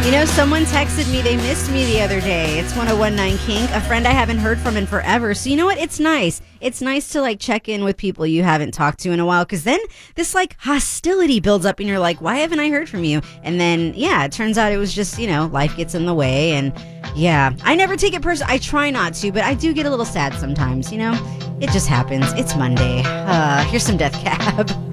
Someone texted me they missed me the other day. It's 1019 Kink, a friend I haven't heard from in forever. So you know what? It's nice. It's nice to check in with people you haven't talked to in a while, because then this hostility builds up and you're like, why haven't I heard from you? And then, it turns out it was just, life gets in the way. And I never take it personally. I try not to, but I do get a little sad sometimes, It just happens. It's Monday. Here's some Death Cab.